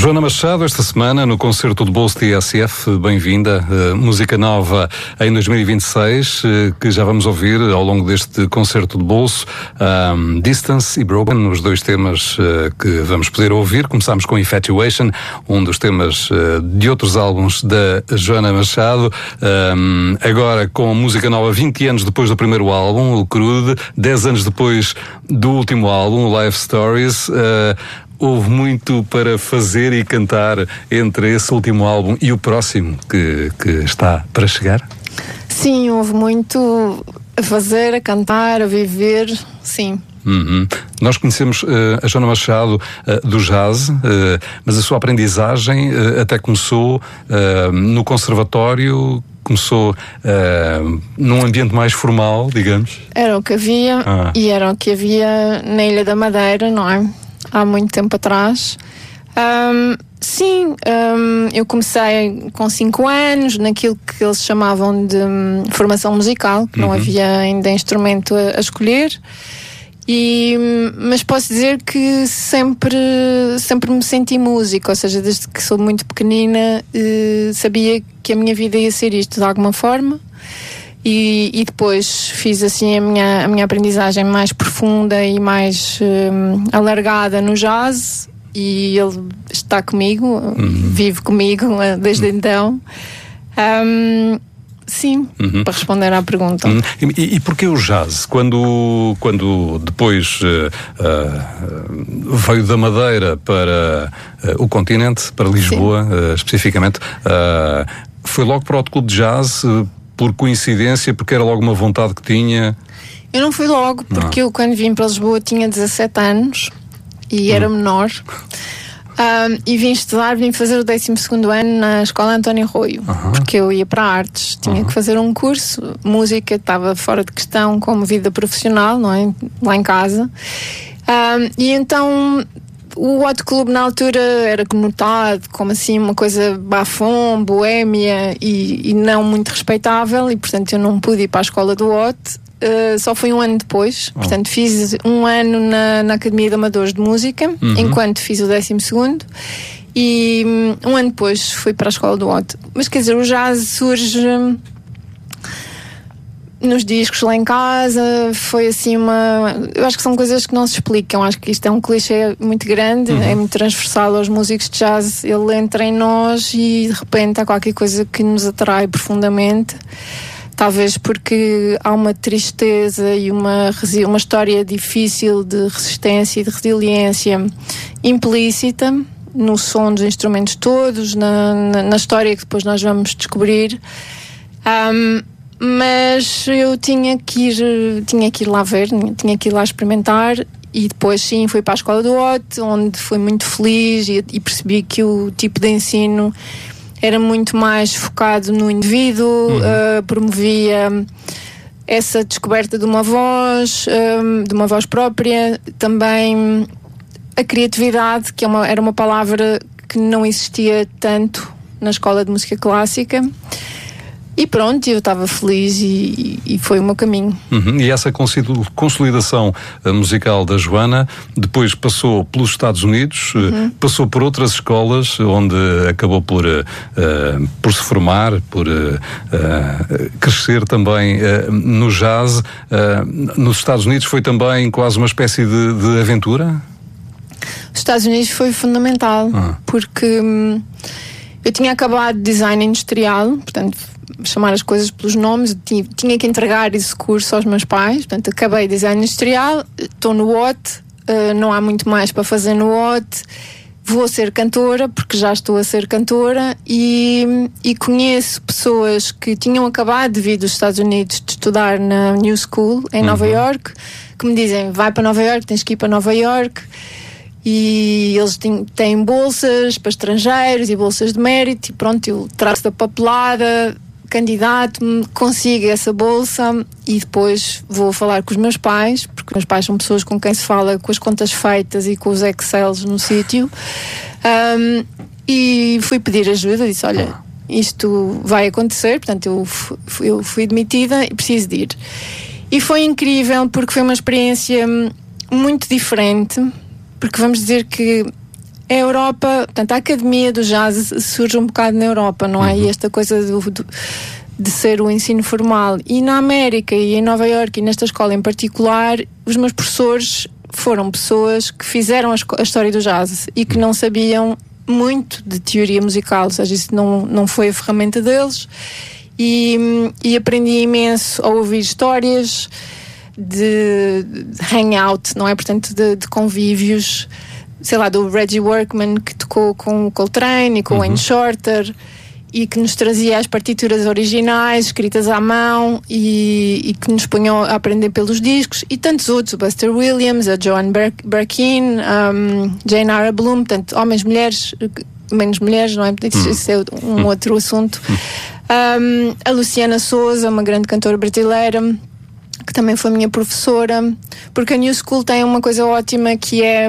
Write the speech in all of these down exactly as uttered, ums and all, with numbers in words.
Joana Machado, esta semana no concerto de bolso T S F, bem-vinda. Uh, música nova em dois mil e vinte e seis, uh, que já vamos ouvir ao longo deste concerto de bolso. Um, Distance e Broken, os dois temas uh, que vamos poder ouvir. Começámos com Infatuation, um dos temas uh, de outros álbuns da Joana Machado. Um, agora com música nova, vinte anos depois do primeiro álbum, o Crude, dez anos depois do último álbum, Life Stories. Uh, Houve muito para fazer e cantar entre esse último álbum e o próximo que, que está para chegar? Sim, houve muito a fazer, a cantar, a viver, sim. Uhum. Nós conhecemos uh, a Joana Machado uh, do jazz, uh, mas a sua aprendizagem uh, até começou uh, no conservatório, começou uh, num ambiente mais formal, digamos? Era o que havia, ah. e era o que havia na Ilha da Madeira, não é? Há muito tempo atrás. Um, sim, um, eu comecei com cinco anos naquilo que eles chamavam de um, formação musical, que uhum. não havia ainda instrumento a, a escolher. E, mas posso dizer que sempre, sempre me senti música, ou seja, desde que sou muito pequenina, eh, sabia que a minha vida ia ser isto de alguma forma. E, e depois fiz assim a minha, a minha aprendizagem mais profunda e mais um, alargada no jazz, e ele está comigo, uhum. vive comigo desde uhum. então. Um, sim, uhum. para responder à pergunta. Uhum. E, e porquê o jazz? Quando, quando depois uh, uh, veio da Madeira para uh, o continente, para Lisboa uh, especificamente, uh, foi logo para o clube de jazz? Uh, Por coincidência, porque era logo uma vontade que tinha? Eu não fui logo, porque não. eu quando vim para Lisboa tinha dezassete anos e era hum. menor. Um, e vim estudar, vim fazer o décimo segundo ano na Escola António Rui, uh-huh. porque eu ia para artes, tinha uh-huh. que fazer um curso, música estava fora de questão como vida profissional, não é? Lá em casa. Um, e então o Hot Club na altura era conotado como assim uma coisa bafom, boémia e, e não muito respeitável, e portanto eu não pude ir para a escola do Hot. Uh, só foi um ano depois, oh. portanto fiz um ano na, na Academia de Amadores de Música, uhum. enquanto fiz o décimo segundo, e um, um ano depois fui para a escola do Hot. Mas quer dizer, o jazz surge nos discos lá em casa, foi assim uma... Eu acho que são coisas que não se explicam, acho que isto é um clichê muito grande, uhum. é muito transversal aos músicos de jazz, ele entra em nós e de repente há qualquer coisa que nos atrai profundamente, talvez porque há uma tristeza e uma, uma história difícil de resistência e de resiliência implícita no som dos instrumentos todos, na, na, na história que depois nós vamos descobrir. Um, mas eu tinha que ir tinha que ir lá ver, tinha que ir lá experimentar, e depois sim fui para a escola do Hot, onde fui muito feliz e, e percebi que o tipo de ensino era muito mais focado no indivíduo, uhum. uh, promovia essa descoberta de uma voz, um, de uma voz própria, também a criatividade, que é uma, era uma palavra que não existia tanto na escola de música clássica. E pronto, eu estava feliz e, e foi o meu caminho. Uhum. E essa consolidação musical da Joana depois passou pelos Estados Unidos, uhum. passou por outras escolas, onde acabou por, uh, por se formar, por uh, uh, crescer também uh, no jazz. Uh, nos Estados Unidos foi também quase uma espécie de, de aventura? Os Estados Unidos foi fundamental, ah. porque hum, eu tinha acabado de design industrial, portanto chamar as coisas pelos nomes, tinha, tinha que entregar esse curso aos meus pais, portanto acabei design industrial, estou no Hot, uh, não há muito mais para fazer no Hot, vou ser cantora, porque já estou a ser cantora, e, e conheço pessoas que tinham acabado de vir dos Estados Unidos de estudar na New School em uhum. Nova York, que me dizem, vai para Nova York, tens que ir para Nova York. E eles têm, têm bolsas para estrangeiros e bolsas de mérito, e pronto, eu traço da papelada, candidato-me, consigo essa bolsa, e depois vou falar com os meus pais, porque meus pais são pessoas com quem se fala com as contas feitas e com os Excels no sítio, um, e fui pedir ajuda, disse, olha, isto vai acontecer, portanto eu fui, eu fui demitida e preciso de ir. E foi incrível, porque foi uma experiência muito diferente, porque vamos dizer que a Europa, portanto, a Academia do Jazz surge um bocado na Europa, não é? Uhum. E esta coisa do, do, de ser o ensino formal. E na América e em Nova Iorque e nesta escola em particular, os meus professores foram pessoas que fizeram a, a história do jazz e que não sabiam muito de teoria musical, ou seja, isso não, não foi a ferramenta deles. E, e aprendi imenso a ouvir histórias de, de hangout, não é? Portanto, de, de convívios, sei lá, do Reggie Workman, que tocou com o Coltrane e com o Wayne Shorter, e que nos trazia as partituras originais, escritas à mão, e, e que nos punham a aprender pelos discos, e tantos outros, o Buster Williams, a Joan Birkin, um, Jane Ara Bloom, portanto, homens, mulheres, menos mulheres, não é? Isso, isso é um outro assunto. Um, a Luciana Souza, uma grande cantora brasileira, que também foi minha professora, porque a New School tem uma coisa ótima que é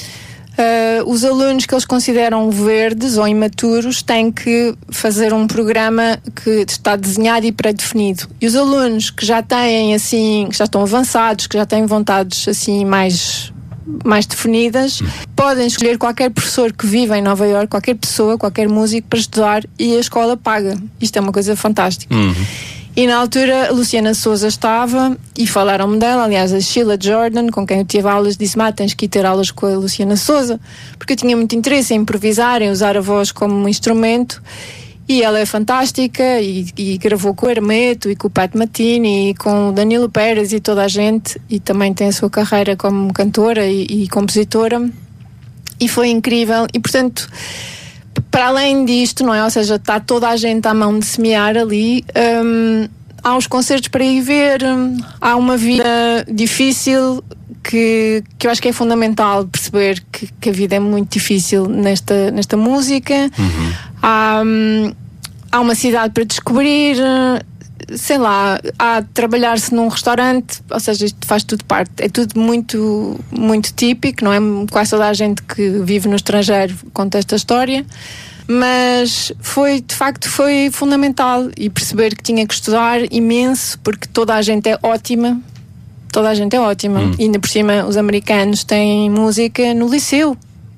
uh, os alunos que eles consideram verdes ou imaturos têm que fazer um programa que está desenhado e pré-definido, e os alunos que já têm assim, que já estão avançados, que já têm vontades assim mais mais definidas, podem escolher qualquer professor que vive em Nova Iorque, qualquer pessoa, qualquer músico para estudar, e a escola paga. Isto é uma coisa fantástica. Uhum. E na altura a Luciana Souza estava, e falaram-me dela, aliás a Sheila Jordan, com quem eu tive aulas, disse-me, ah, tens que ir ter aulas com a Luciana Souza, porque eu tinha muito interesse em improvisar, em usar a voz como um instrumento. E ela é fantástica, e, e gravou com o Hermeto e com o Pat Matini e com o Danilo Pérez e toda a gente, e também tem a sua carreira como cantora e, e compositora, e foi incrível. E portanto, para além disto, não é? Ou seja, está toda a gente à mão de semear ali, hum, há uns concertos para ir ver, hum, há uma vida difícil que, que eu acho que é fundamental perceber que, que a vida é muito difícil nesta, nesta música. Uhum. Há, hum, há uma cidade para descobrir, sei lá, há de trabalhar-se num restaurante, ou seja, isto faz tudo parte, é tudo muito, muito típico, não é? Quase toda a gente que vive no estrangeiro conta esta história, mas foi, de facto, foi fundamental, e perceber que tinha que estudar imenso, porque toda a gente é ótima, toda a gente é ótima, hum. e ainda por cima os americanos têm música no liceu,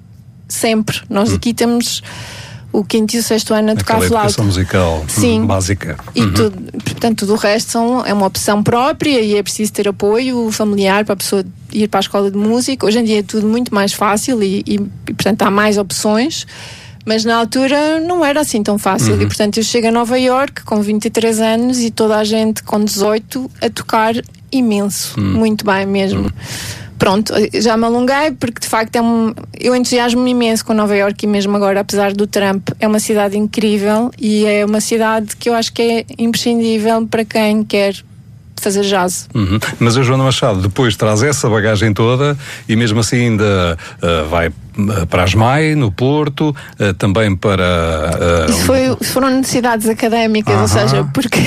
sempre. Nós hum. aqui temos o quinto e o sexto ano a tocar flauta. Educação musical. Sim. Básica. E uhum. tudo, portanto, tudo o resto são, é uma opção própria, e é preciso ter apoio familiar para a pessoa ir para a escola de música. Hoje em dia é tudo muito mais fácil e, e, e portanto, há mais opções, mas na altura não era assim tão fácil. Uhum. E, portanto, eu chego a Nova Iorque com vinte e três anos e toda a gente com dezoito a tocar imenso. Uhum. Muito bem mesmo. Uhum. Pronto, já me alonguei, porque de facto é um, eu entusiasmo-me imenso com Nova Iorque, e mesmo agora, apesar do Trump, é uma cidade incrível, e é uma cidade que eu acho que é imprescindível para quem quer fazer jazz. Uhum. Mas a Joana Machado depois traz essa bagagem toda, e mesmo assim ainda uh, vai para a ESMAI, no Porto, uh, também para... Uh, Isso foi, foram necessidades académicas, uh-huh. ou seja, porque...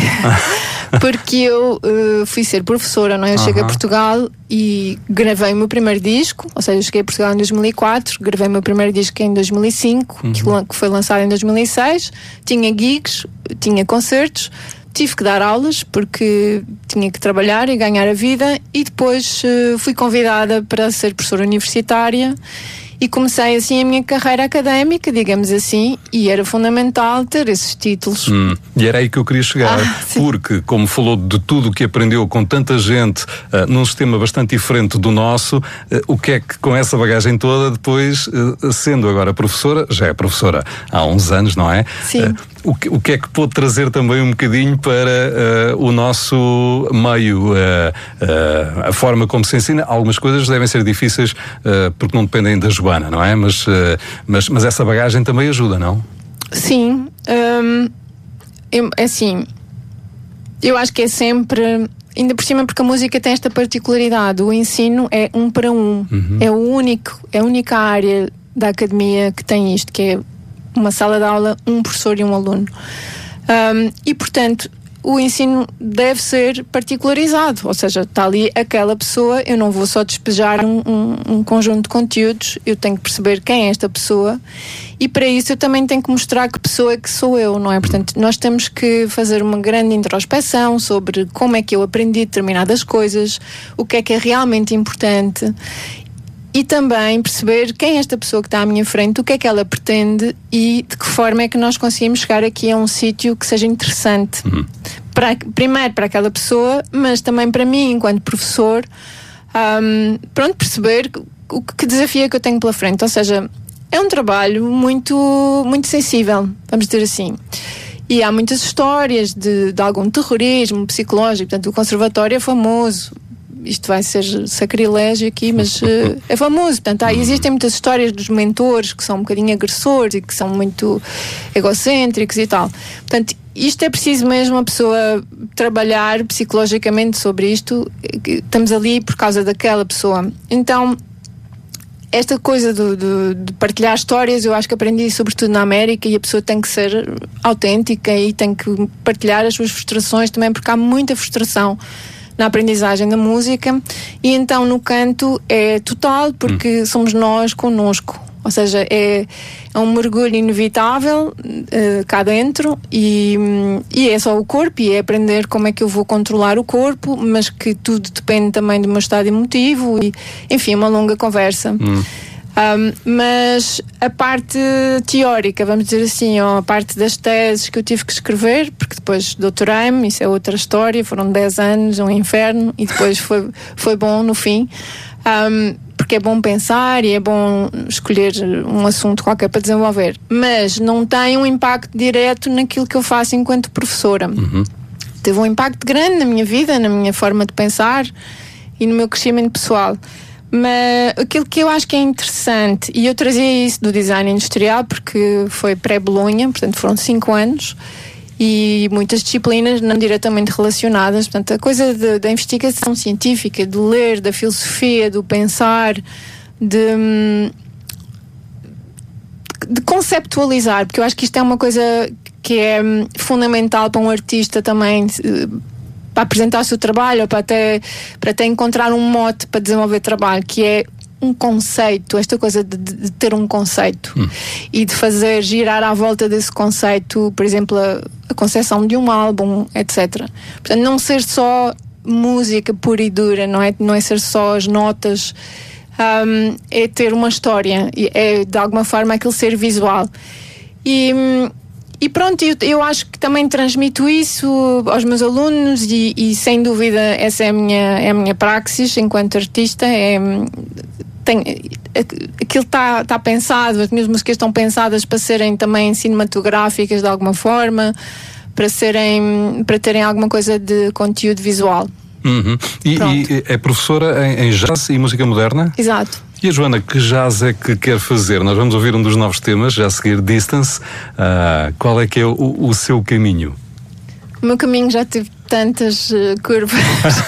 porque eu uh, fui ser professora, não é? Eu uh-huh. cheguei a Portugal e gravei o meu primeiro disco, ou seja, eu cheguei a Portugal em dois mil e quatro, gravei o meu primeiro disco em dois mil e cinco, uh-huh. que, que foi lançado em dois mil e seis, tinha gigs, tinha concertos, tive que dar aulas porque tinha que trabalhar e ganhar a vida, e depois uh, fui convidada para ser professora universitária. E comecei assim a minha carreira académica, digamos assim, e era fundamental ter esses títulos. Hum, e era aí que eu queria chegar, ah, porque, como falou de tudo o que aprendeu com tanta gente, uh, num sistema bastante diferente do nosso, uh, o que é que com essa bagagem toda, depois, uh, sendo agora professora, já é professora há uns anos, não é? Sim. Uh, o, que, o que é que pôde trazer também um bocadinho para uh, o nosso meio? Uh, uh, a forma como se ensina, algumas coisas devem ser difíceis uh, porque não dependem da Joana, não é? Mas, uh, mas, mas essa bagagem também ajuda, não? Sim. Um, eu, assim, eu acho que é sempre... Ainda por cima, porque a música tem esta particularidade. O ensino é um para um. Uhum. É o único, é a única área da academia que tem isto, que é uma sala de aula, um professor e um aluno. Um, e, portanto, o ensino deve ser particularizado, ou seja, está ali aquela pessoa, eu não vou só despejar um, um, um conjunto de conteúdos, eu tenho que perceber quem é esta pessoa, e para isso eu também tenho que mostrar que pessoa é que sou eu, não é? Portanto, nós temos que fazer uma grande introspeção sobre como é que eu aprendi determinadas coisas, o que é que é realmente importante. e também perceber quem é esta pessoa que está à minha frente, o que é que ela pretende e de que forma é que nós conseguimos chegar aqui a um sítio que seja interessante. Uhum. Para, primeiro para aquela pessoa, mas também para mim enquanto professor, um, pronto, perceber o que desafio é que eu tenho pela frente. Ou seja, é um trabalho muito, muito sensível, vamos dizer assim. E há muitas histórias de, de algum terrorismo psicológico. Portanto, o conservatório é famoso. Isto vai ser sacrilégio aqui, mas uh, é famoso. Portanto, há, existem muitas histórias dos mentores que são um bocadinho agressores e que são muito egocêntricos e tal. Portanto, isto é preciso mesmo a pessoa trabalhar psicologicamente sobre isto. Estamos ali por causa daquela pessoa. Então, esta coisa do, do, de partilhar histórias, eu acho que aprendi sobretudo na América, e a pessoa tem que ser autêntica e tem que partilhar as suas frustrações também, porque há muita frustração na aprendizagem da música, e então no canto é total, porque hum. somos nós connosco. Ou seja, é, é um mergulho inevitável uh, cá dentro, e, e é só o corpo, e é aprender como é que eu vou controlar o corpo, mas que tudo depende também do meu estado emotivo, e enfim, uma longa conversa. Hum. Um, mas a parte teórica, vamos dizer assim, ou a parte das teses que eu tive que escrever, porque depois doutorei-me, isso é outra história, foram dez anos, um inferno, e depois foi, foi bom no fim. Um, porque é bom pensar e é bom escolher um assunto qualquer para desenvolver, mas não tem um impacto direto naquilo que eu faço enquanto professora. Uhum. Teve um impacto grande na minha vida, na minha forma de pensar e no meu crescimento pessoal. Mas aquilo que eu acho que é interessante, e eu trazia isso do design industrial porque foi pré-Bolonha, portanto foram cinco anos, e muitas disciplinas não diretamente relacionadas. Portanto, a coisa de, da investigação científica, de ler, da filosofia, do pensar, de, de conceptualizar, porque eu acho que isto é uma coisa que é fundamental para um artista também, para apresentar o seu trabalho, ou para até, para até encontrar um mote para desenvolver trabalho, que é um conceito, esta coisa de, de, de ter um conceito hum. e de fazer girar à volta desse conceito, por exemplo, a, a concepção de um álbum, etcétera. Portanto, não ser só música pura e dura, não é, não é ser só as notas, um, é ter uma história, é de alguma forma aquele ser visual. E, e pronto, eu, eu acho que também transmito isso aos meus alunos, e, e sem dúvida essa é a minha, é a minha praxis enquanto artista. É, tem, aquilo está tá pensado, as minhas músicas estão pensadas para serem também cinematográficas de alguma forma, para serem, para terem alguma coisa de conteúdo visual. Uhum. E, e é professora em, em jazz e música moderna? Exato. E a Joana, que jazz é que quer fazer? Nós vamos ouvir um dos novos temas, já a seguir, Distance. Uh, qual é que é o, o seu caminho? O meu caminho já teve tantas uh, curvas.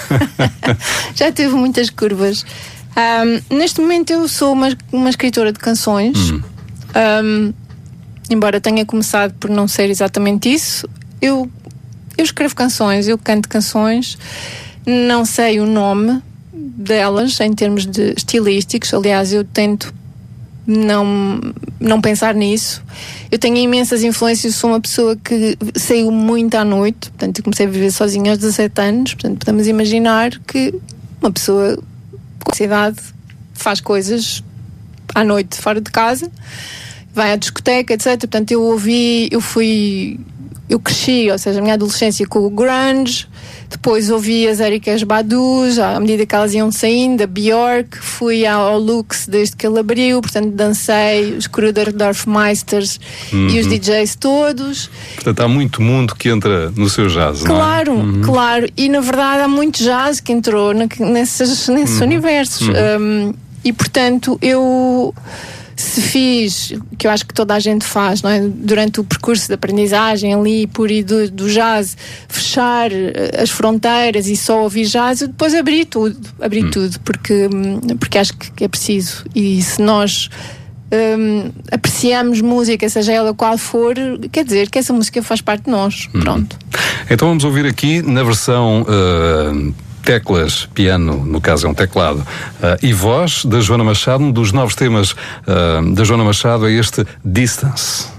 Já teve muitas curvas. Um, neste momento eu sou uma, uma escritora de canções. Uhum. Um, embora tenha começado por não ser exatamente isso, eu, eu escrevo canções, eu canto canções. Não sei o nome delas em termos de estilísticos. Aliás, eu tento não, não pensar nisso. Eu tenho imensas influências, sou uma pessoa que saiu muito à noite, portanto eu comecei a viver sozinha aos dezassete anos, portanto podemos imaginar que uma pessoa com essa idade faz coisas à noite fora de casa, vai à discoteca, etcétera. Portanto eu ouvi, eu fui eu cresci, ou seja, a minha adolescência com o grunge. Depois ouvi as Ericas Badu, à medida que elas iam saindo, a Björk, fui ao Lux desde que ele abriu, portanto dancei os Kruderdorf-Meisters uhum. e os D Js todos. Portanto há muito mundo que entra no seu jazz, claro, não é? Claro, claro, e na verdade há muito jazz que entrou na, nesses, nesses uhum. universos. Uhum. Um, e portanto eu... se fiz, que eu acho que toda a gente faz, não é? Durante o percurso de aprendizagem ali, por e do, do jazz, fechar as fronteiras e só ouvir jazz, eu depois abri tudo, abri hum. tudo, porque, porque acho que é preciso. E se nós um, apreciamos música, seja ela qual for, quer dizer que essa música faz parte de nós. Hum. Pronto. Então vamos ouvir aqui na versão uh... teclas, piano, no caso é um teclado, uh, e voz da Joana Machado. Um dos novos temas uh, da Joana Machado é este Distance.